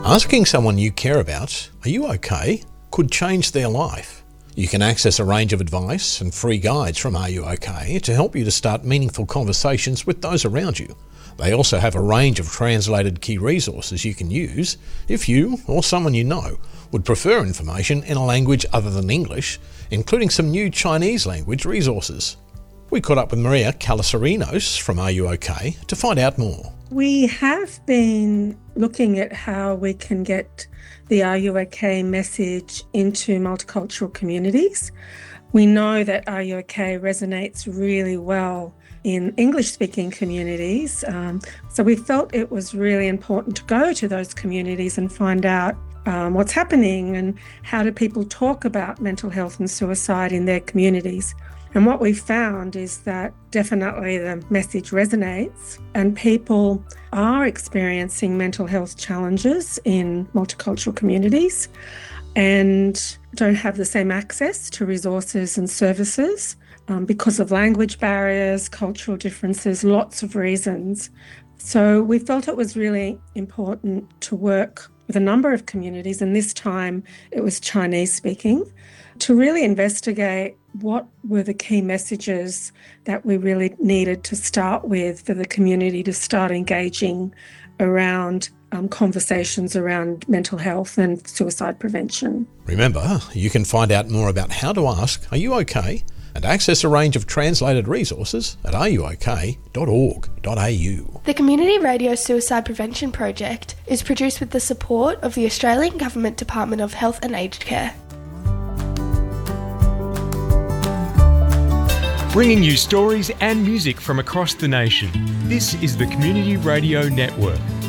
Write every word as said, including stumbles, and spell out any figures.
Asking someone you care about, "Are you okay?" could change their life. You can access a range of advice and free guides from Are You OK to help you to start meaningful conversations with those around you. They also have a range of translated key resources you can use if you, or someone you know, would prefer information in a language other than English, including some new Chinese language resources. We caught up with Maria Kalasarinos from Are You OK to find out more. We have been looking at how we can get the Are You OK message into multicultural communities. We know that Are You OK resonates really well in English-speaking communities. Um, so we felt it was really important to go to those communities and find out um, what's happening and how do people talk about mental health and suicide in their communities. And what we found is that definitely the message resonates and people are experiencing mental health challenges in multicultural communities and don't have the same access to resources and services um, because of language barriers, cultural differences, lots of reasons. So we felt it was really important to work with a number of communities, and this time it was Chinese speaking, to really investigate what were the key messages that we really needed to start with for the community to start engaging around um, conversations around mental health and suicide prevention. Remember, you can find out more about how to ask, "Are you OK?" and access a range of translated resources at are you ok dot org dot a u. The Community Radio Suicide Prevention Project is produced with the support of the Australian Government Department of Health and Aged Care. Bringing you stories and music from across the nation. This is the Community Radio Network.